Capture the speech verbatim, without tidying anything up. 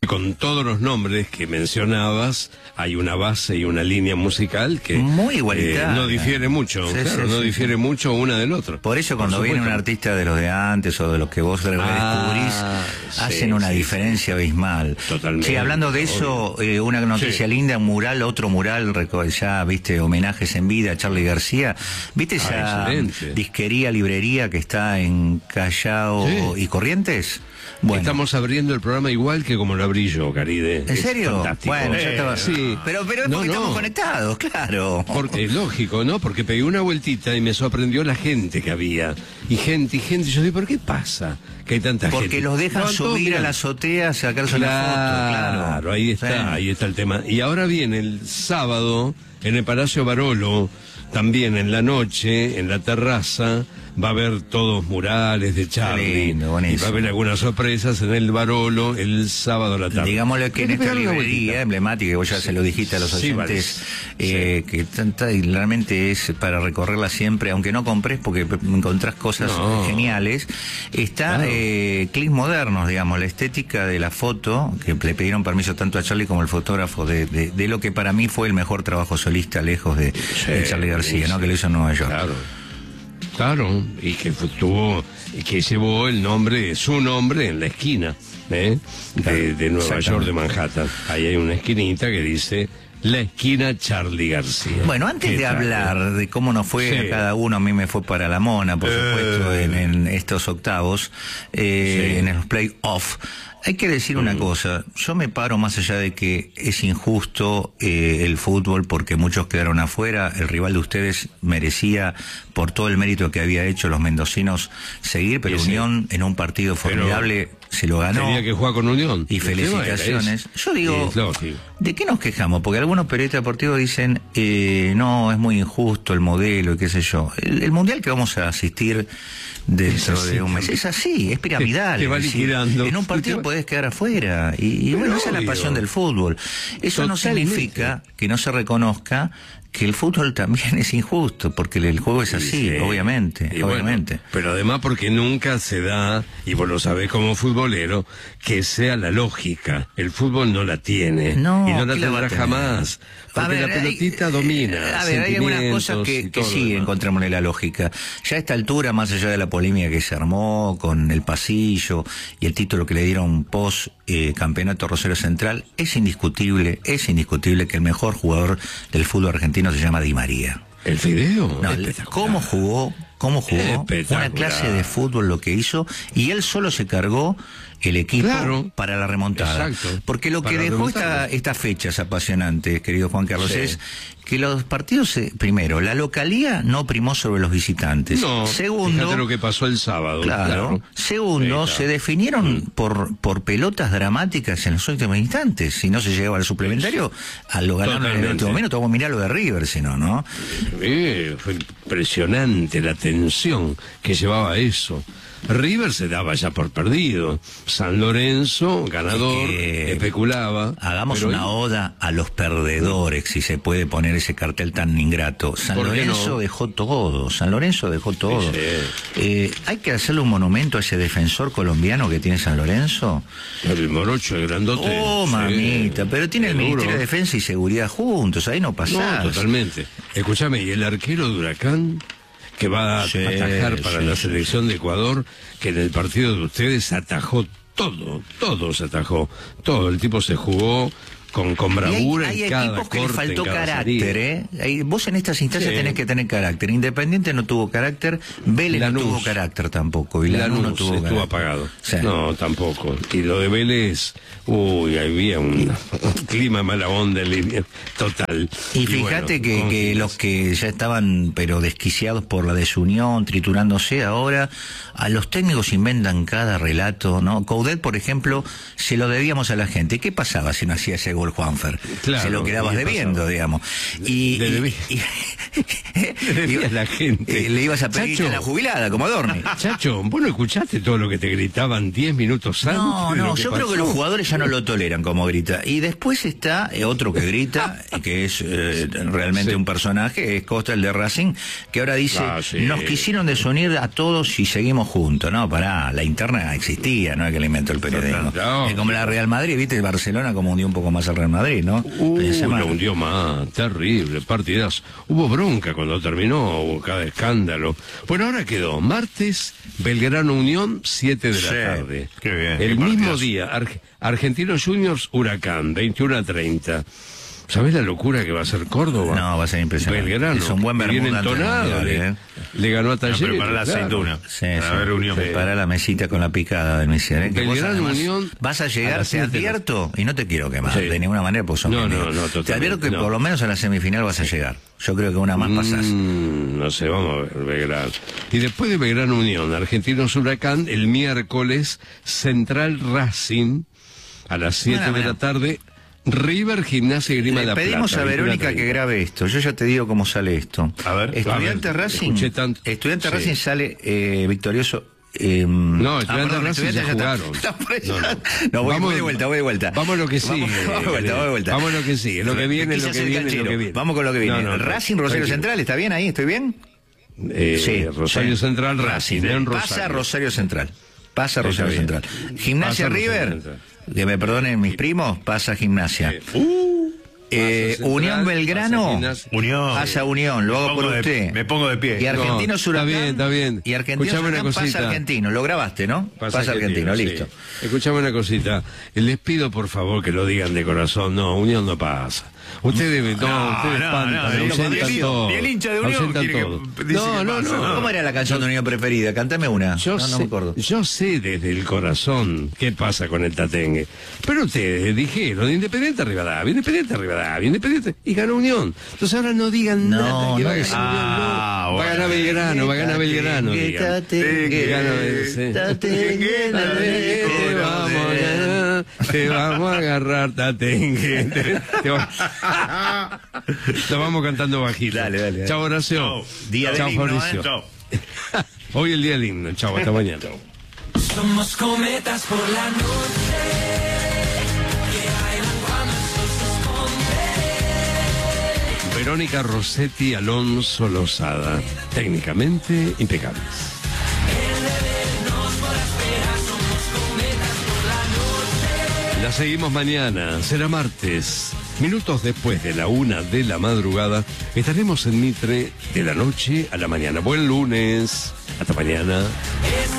Con todos los nombres que mencionabas, hay una base y una línea musical que muy igualitaria. Eh, no difiere mucho, sí, claro, sí, no sí, difiere sí. mucho una del otro. Por eso cuando Por viene un artista de los de antes o de los que vos ah, descubrís, sí, hacen una sí, diferencia sí. abismal. Totalmente. Sí, hablando de eso, eh, una noticia sí. linda, un mural, otro mural, ya viste, homenajes en vida a Charly García. ¿Viste esa ah, disquería, librería que está en Callao sí. y Corrientes? Bueno. Estamos abriendo el programa igual que como lo abrí yo, Caride. ¿En serio? Fantástico. Bueno, ya estaba. Sí. Pero, pero es porque no, no. estamos conectados, claro. Porque es lógico, ¿no? Porque pegué una vueltita y me sorprendió la gente que había. Y gente, y gente. Yo digo, ¿por qué pasa que hay tanta porque gente? Porque los dejan no, subir a la azotea a sacarse claro, una foto. Claro, claro, ahí está, sí. ahí está el tema. Y ahora viene el sábado en el Palacio Barolo, también en la noche, en la terraza. Va a haber todos murales de Charly. Lindo, y va a haber algunas sorpresas en el Barolo el sábado a la tarde. Digámosle que en esta librería emblemática, que vos ya sí. se lo dijiste a los sí, oyentes, vale. eh, sí. que tanta, realmente es para recorrerla siempre, aunque no compres porque encontrás cosas no. geniales. Está claro. eh, clics modernos, digamos, la estética de la foto, que le pidieron permiso tanto a Charly como al fotógrafo, de, de, de lo que para mí fue el mejor trabajo solista lejos de, sí, de Charly García, sí. ¿no? Que lo hizo en Nueva York. Claro. Claro, y que tuvo, y que llevó el nombre, su nombre en la esquina, ¿eh? de, de Nueva York, de Manhattan. Ahí hay una esquinita que dice la esquina Charly García. Bueno, antes de tal? hablar de cómo nos fue sí. a cada uno, a mí me fue para la mona, por supuesto, eh. en, en estos octavos, eh, sí. en los play-off. Hay que decir una mm. cosa, yo me paro más allá de que es injusto eh, el fútbol porque muchos quedaron afuera, el rival de ustedes merecía, por todo el mérito que había hecho los mendocinos, seguir, pero sí, Unión sí. en un partido formidable pero se lo ganó. Tenía que jugar con Unión. Y felicitaciones. Yo digo, ¿de qué nos quejamos? Porque algunos periodistas deportivos dicen, eh, no, es muy injusto el modelo y qué sé yo. El, el mundial que vamos a asistir dentro de un mes es así, es piramidal. Te va liquidando. En un partido podés quedar afuera. Y, y bueno, esa es la pasión del fútbol. Eso Totalmente. no significa que no se reconozca que el fútbol también es injusto, porque el juego es así, sí, obviamente, y obviamente. Bueno, pero además porque nunca se da, y vos lo sabés como futbolero, que sea la lógica. El fútbol no la tiene, no, y no la tendrá jamás. Porque ver, la pelotita hay, domina. A ver, hay algunas cosas que, que sí encontrémosle la lógica. Ya a esta altura, más allá de la polémica que se armó con el pasillo y el título que le dieron post eh, campeonato Rosario Central, es indiscutible, es indiscutible que el mejor jugador del fútbol argentino se llama Di María. ¿El Fideo? No, ¿cómo jugó? ¿Cómo jugó? Una clase de fútbol lo que hizo, y él solo se cargó el equipo claro, para la remontada. Exacto, porque lo que dejó esta, estas fechas apasionantes, querido Juan Carlos, sí. es que los partidos, primero, la localía no primó sobre los visitantes. No, segundo, fíjate lo que pasó el sábado. Claro. claro. Segundo, se definieron mm. por por pelotas dramáticas en los últimos instantes. Si no se llegaba al suplementario, a lo ganaron en el último minuto. Vamos a mirar lo de River, si no, ¿no? Eh, fue impresionante la tensión que llevaba eso. River se daba ya por perdido. San Lorenzo, ganador, es especulaba. Hagamos una hoy... oda a los perdedores, si se puede poner ese cartel tan ingrato. San Lorenzo no? dejó todo, San Lorenzo dejó todo. Sí, sí. Eh, ¿Hay que hacerle un monumento a ese defensor colombiano que tiene San Lorenzo? El morocho, el grandote. Oh, sí. mamita, pero tiene el, el Ministerio de Defensa y Seguridad juntos, ahí no pasa. No, totalmente. Escúchame, ¿y el arquero de Huracán? Que va a sí, atajar para sí, la selección sí. de Ecuador, que en el partido de ustedes atajó todo, todo se atajó, todo, el tipo se jugó con, con bravura hay, hay en cada equipos corte, que le faltó en cada carácter, ¿eh? Hay, vos en estas instancias sí. tenés que tener carácter. Independiente no tuvo carácter, Vélez Lanús. no tuvo carácter tampoco, y Lanús, Lanús no tuvo estuvo carácter. apagado. Sí. No, tampoco. Y lo de Vélez, uy, había un, un clima mala onda en línea total. Y, y fíjate bueno, que, que los que ya estaban pero desquiciados por la desunión, triturándose ahora, a los técnicos inventan cada relato, ¿no? Coudet, por ejemplo, se lo debíamos a la gente. ¿Qué pasaba si no hacía ese gol Juanfer. Claro, se lo quedabas debiendo, digamos. Y, le, le, y, y, y a la gente. Le ibas a pedir Chacho, a la jubilada, como Adorni. Chacho, ¿vos no escuchaste todo lo que te gritaban diez minutos antes? No, no, yo pasó? creo que los jugadores ya no lo toleran como grita. Y después está eh, otro que grita, que es eh, realmente sí. un personaje, es Costa, el de Racing, que ahora dice, ah, sí. nos quisieron desunir a todos y seguimos juntos. No, pará, la interna existía, no es que la inventó el periodismo. No, no. Es como la Real Madrid, viste, Barcelona como hundió un poco más al Real Madrid, ¿no? Uh, lo hundió más, terrible, partidas. Hubo bronca cuando terminó, hubo cada escándalo. Bueno, ahora quedó martes, Belgrano Unión, siete de la sí, tarde. Qué bien. El qué mismo partidas. día, Ar Argentinos Juniors, Huracán, veintiuno a treinta. ¿Sabés la locura que va a ser Córdoba? No, va a ser impresionante. Belgrano, es un buen bien entonado, le, ¿eh? le ganó a Talleres. Preparar la aceituna. Sí, para sí. ver Unión. Prepara la mesita con la picada del Misiones. ¿eh? Belgrano Unión. Vas a llegar, a te advierto, y no te quiero quemar sí. de ninguna manera, porque son no, no, no, te advierto que no. por lo menos a la semifinal vas a llegar. Yo creo que una más pasás. Mm, no sé, vamos a ver, Belgrano. Y después de Belgrano Unión, Argentinos Huracán, el miércoles, Central Racing, a las siete bueno, de bueno. la tarde. River, Gimnasia y Grima de la Plata. Le pedimos a Verónica que grabe esto. Yo ya te digo cómo sale esto. A ver. Estudiante a ver, Racing. Estudiante sí. Racing sale eh, victorioso. Eh, no, Estudiante ah, Racing ya jugaron. No, no. no voy, vamos, voy de vuelta, voy de vuelta. Vamos a lo que sigue. Vamos, vamos de vuelta, vamos de vuelta. Vamos a lo que sigue. Lo que viene, lo que viene, lo que viene. Vamos con lo que viene. No, no, Racing, Rosario tranquilo. Central, ¿está bien ahí? ¿Estoy bien? Eh, sí. Rosario sí. Central, Racing. Rosario. Pasa Rosario Central. Pasa Rosario Central. Gimnasia pasa River. Que me perdonen mis primos, pasa Gimnasia. Uh. Eh, Central, Unión Belgrano, Unión. pasa Unión, lo hago por de, usted. Me pongo de pie. Y Argentinos no, Huracán. Está bien, está bien. Y Argentinos Huracán pasa Argentino. Lo grabaste, ¿no? Pasa, pasa Argentino, argentino listo. Sí. Escuchame una cosita. Les pido por favor que lo digan de corazón. No, Unión no pasa. Ustedes, no, no, ustedes no, espantan, no, ausentan todo. Ni el hincha de Unión quiere que no, no, no. ¿Cómo era la canción de Unión preferida? Cántame una. Yo, no, sé, no me acuerdo. yo sé desde el corazón qué pasa con el Tatengue. Pero ustedes dijeron Independiente Rivadavia, Independiente Rivadavia, Independiente y ganó Unión. Entonces ahora no digan no, nada que no, va a ganar ah, Unión. No. Bueno. Va a ganar Belgrano, va a ganar Belgrano. Tatengue, Tatengue, te vamos a ganar, te vamos a agarrar, Tatengue. Te va... Lo vamos cantando bajito. Dale, dale, dale. Chao, Horacio. Chao, día Chao, del Fabricio. Chao. Hoy el día del himno. Chao, hasta mañana. Somos cometas por la noche que bailan cuando el sol se esconde. Verónica Rossetti, Alonso Lozada. Técnicamente impecables. La seguimos mañana, será martes. Minutos después de la una de la madrugada, estaremos en Mitre de la noche a la mañana. Buen lunes. Hasta mañana.